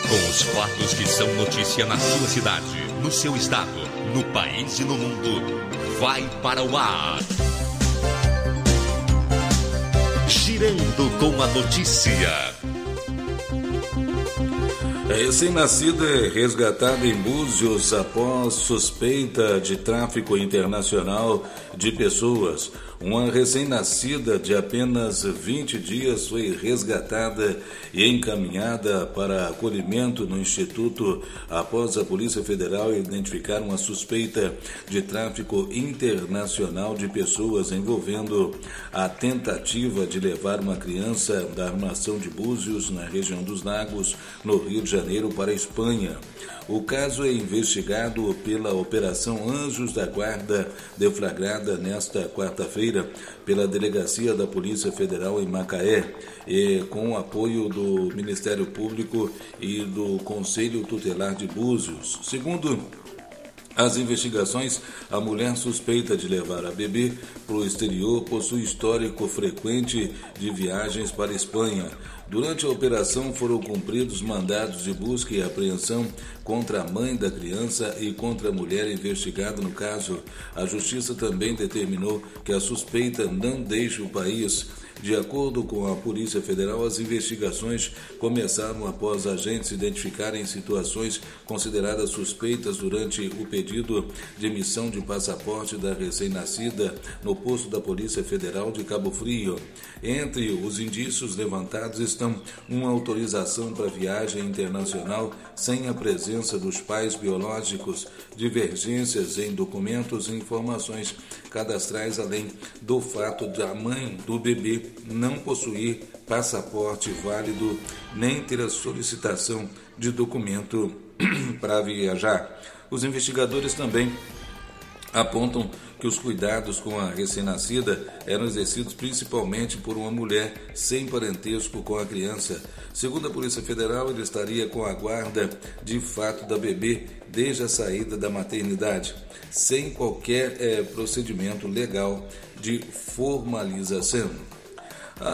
Com os fatos que são notícia na sua cidade, no seu estado, no país e no mundo, vai para o ar. Girando com a notícia. A recém-nascida é resgatada em Búzios após suspeita de tráfico internacional de pessoas. Uma recém-nascida de apenas 20 dias foi resgatada e encaminhada para acolhimento no Instituto após a Polícia Federal identificar uma suspeita de tráfico internacional de pessoas envolvendo a tentativa de levar uma criança da armação de Búzios, na região dos Lagos, no Rio de Janeiro, para a Espanha. O caso é investigado pela Operação Anjos da Guarda, deflagrada nesta quarta-feira pela Delegacia da Polícia Federal em Macaé, e com o apoio do Ministério Público e do Conselho Tutelar de Búzios. Segundo as investigações, a mulher suspeita de levar a bebê para o exterior possui histórico frequente de viagens para a Espanha. Durante a operação foram cumpridos mandados de busca e apreensão contra a mãe da criança e contra a mulher investigada no caso. A Justiça também determinou que a suspeita não deixe o país. De acordo com a Polícia Federal, as investigações começaram após agentes identificarem situações consideradas suspeitas durante o pedido de emissão de passaporte da recém-nascida no posto da Polícia Federal de Cabo Frio. Entre os indícios levantados estão uma autorização para viagem internacional sem a presença dos pais biológicos, divergências em documentos e informações cadastrais, além do fato da mãe do bebê não possuir passaporte válido nem ter a solicitação de documento para viajar. Os investigadores também apontam que os cuidados com a recém-nascida eram exercidos principalmente por uma mulher sem parentesco com a criança. Segundo a Polícia Federal, ele estaria com a guarda de fato da bebê desde a saída da maternidade, sem qualquer procedimento legal de formalização. A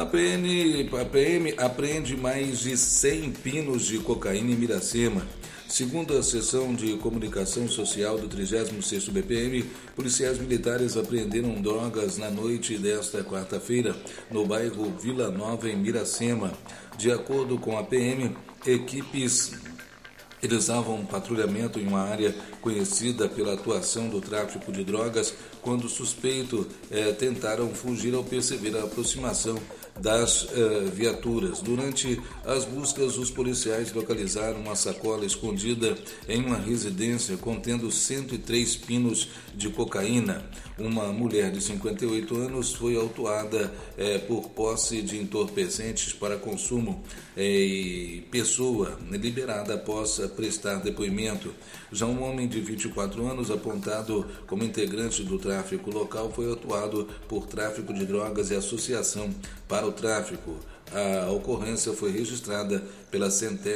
PM apreende mais de 100 pinos de cocaína em Miracema. Segundo a Seção de Comunicação Social do 36º BPM, policiais militares apreenderam drogas na noite desta quarta-feira no bairro Vila Nova, em Miracema. De acordo com a PM, equipes realizavam um patrulhamento em uma área conhecida pela atuação do tráfico de drogas quando o suspeito tentaram fugir ao perceber a aproximação das viaturas. Durante as buscas, os policiais localizaram uma sacola escondida em uma residência contendo 103 pinos de cocaína. Uma mulher de 58 anos foi autuada por posse de entorpecentes para consumo e pessoa liberada após prestar depoimento. Já um homem de 24 anos, apontado como integrante do tráfico local, foi autuado por tráfico de drogas e associação para o tráfico. A ocorrência foi registrada pela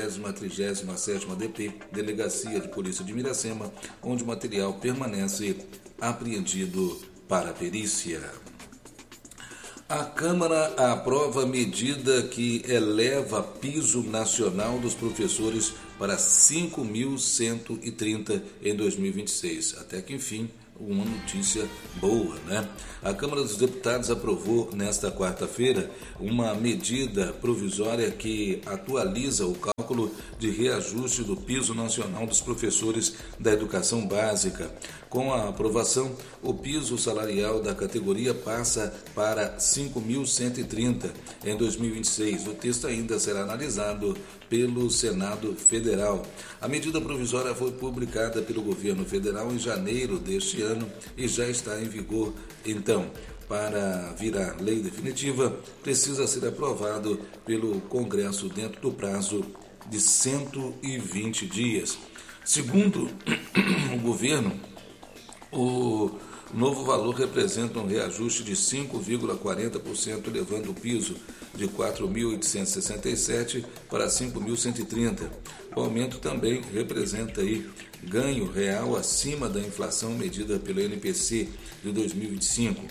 137ª DP, Delegacia de Polícia de Miracema, onde o material permanece apreendido para perícia. A Câmara aprova medida que eleva piso nacional dos professores para 5.130 em 2026. Até que, enfim, uma notícia boa, né? A Câmara dos Deputados aprovou nesta quarta-feira uma medida provisória que atualiza o cálculo de reajuste do piso nacional dos professores da educação básica. Com a aprovação, o piso salarial da categoria passa para 5.130 em 2026. O texto ainda será analisado pelo Senado Federal. A medida provisória foi publicada pelo governo federal em janeiro deste ano e já está em vigor. Então, para virar lei definitiva, precisa ser aprovado pelo Congresso dentro do prazo de 120 dias. Segundo o governo, o novo valor representa um reajuste de 5,40%, elevando o piso de 4.867 para 5.130. O aumento também representa ganho real acima da inflação medida pelo INPC de 2025.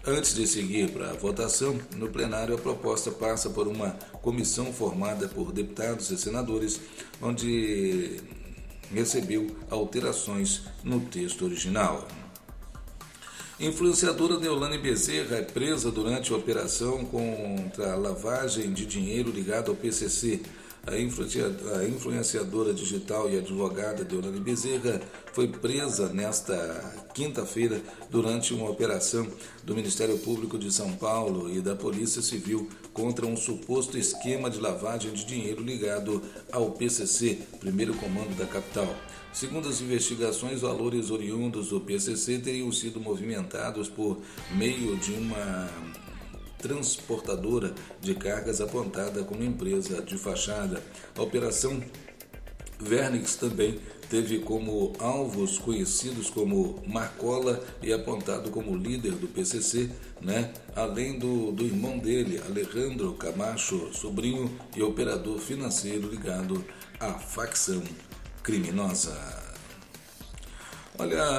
Antes de seguir para a votação, no plenário a proposta passa por uma comissão formada por deputados e senadores, onde recebeu alterações no texto original. Influenciadora Deolane Bezerra é presa durante a operação contra a lavagem de dinheiro ligada ao PCC. A influenciadora digital e advogada Deolane Bezerra foi presa nesta quinta-feira durante uma operação do Ministério Público de São Paulo e da Polícia Civil contra um suposto esquema de lavagem de dinheiro ligado ao PCC, primeiro comando da capital. Segundo as investigações, valores oriundos do PCC teriam sido movimentados por meio de uma transportadora de cargas apontada como empresa de fachada. A Operação Vernix também teve como alvos conhecidos como Marcola e apontado como líder do PCC, além do irmão dele, Alejandro Camacho, sobrinho e operador financeiro ligado à facção criminosa. Olha,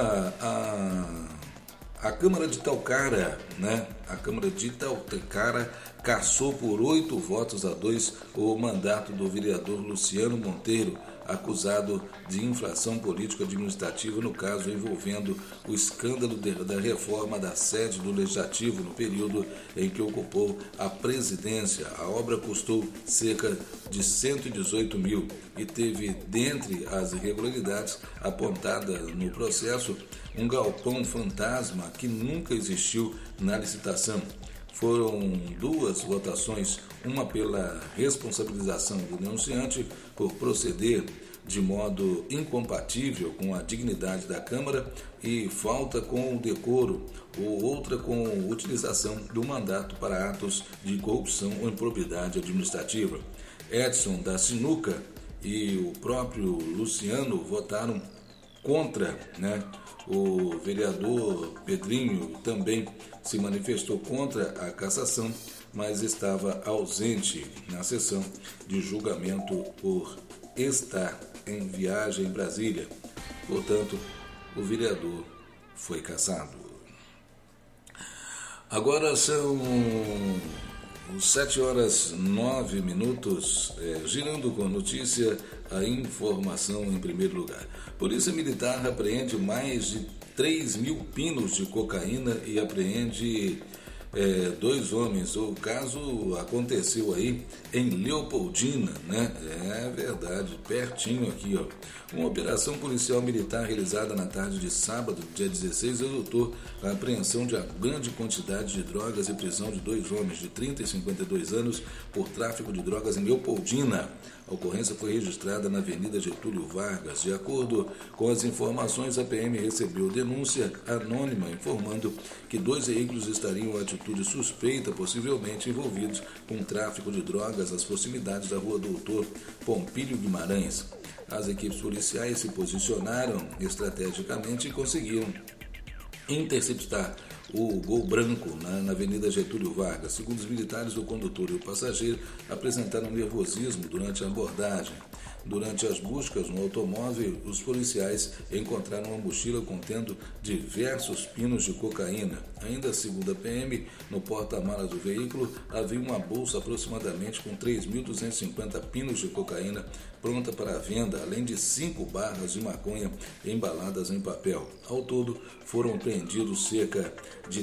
a Câmara de Talcara, A Câmara de Talcara cassou por 8-2 o mandato do vereador Luciano Monteiro, acusado de infração política administrativa no caso envolvendo o escândalo da reforma da sede do Legislativo no período em que ocupou a presidência. A obra custou cerca de 118 mil e teve, dentre as irregularidades apontadas no processo, um galpão fantasma que nunca existiu na licitação. Foram 2 votações, uma pela responsabilização do denunciante por proceder de modo incompatível com a dignidade da Câmara e falta com o decoro, ou outra com utilização do mandato para atos de corrupção ou improbidade administrativa. Edson da Sinuca e o próprio Luciano votaram contra, O vereador Pedrinho também se manifestou contra a cassação, mas estava ausente na sessão de julgamento por estar em viagem em Brasília. Portanto, o vereador foi cassado. Agora são 7h09, girando com a notícia, a informação em primeiro lugar. Polícia Militar apreende mais de 3 mil pinos de cocaína e apreende 2 homens. O caso aconteceu aí em Leopoldina, É verdade, pertinho aqui, ó. Uma operação policial militar realizada na tarde de sábado, dia 16, resultou na apreensão de uma grande quantidade de drogas e prisão de 2 homens de 30 e 52 anos por tráfico de drogas em Leopoldina. A ocorrência foi registrada na Avenida Getúlio Vargas. De acordo com as informações, a PM recebeu denúncia anônima informando que 2 veículos estariam em atitude suspeita, possivelmente envolvidos com tráfico de drogas às proximidades da rua Doutor Pompílio Guimarães. As equipes policiais se posicionaram estrategicamente e conseguiram interceptar o Gol Branco na Avenida Getúlio Vargas. Segundo os militares, o condutor e o passageiro apresentaram nervosismo durante a abordagem. Durante as buscas no automóvel, os policiais encontraram uma mochila contendo diversos pinos de cocaína. Ainda segundo a PM, no porta-malas do veículo havia uma bolsa aproximadamente com 3.250 pinos de cocaína pronta para a venda, além de 5 barras de maconha embaladas em papel. Ao todo, foram apreendidos cerca de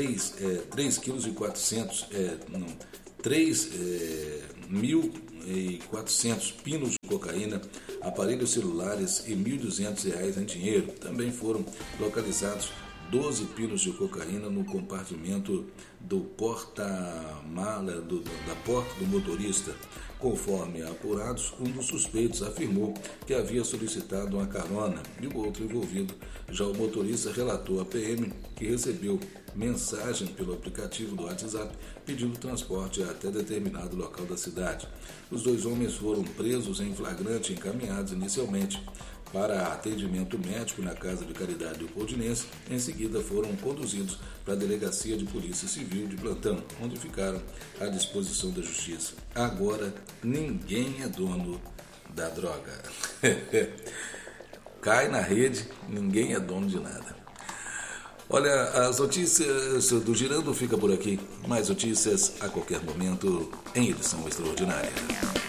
3.400 pinos de cocaína, aparelhos celulares e R$ 1.200 em dinheiro. Também foram localizados 12 pinos de cocaína no compartimento do porta-mala da porta do motorista. Conforme apurados, um dos suspeitos afirmou que havia solicitado uma carona e o outro envolvido, já o motorista, relatou à PM que recebeu mensagem pelo aplicativo do WhatsApp pedindo transporte até determinado local da cidade. Os 2 homens foram presos em flagrante e encaminhados inicialmente para atendimento médico na Casa de Caridade Leopoldinense. Em seguida foram conduzidos para a Delegacia de Polícia Civil de plantão, onde ficaram à disposição da Justiça. Agora ninguém é dono da droga. Cai na rede, ninguém é dono de nada. Olha, as notícias do Girando fica por aqui. Mais notícias a qualquer momento em edição extraordinária.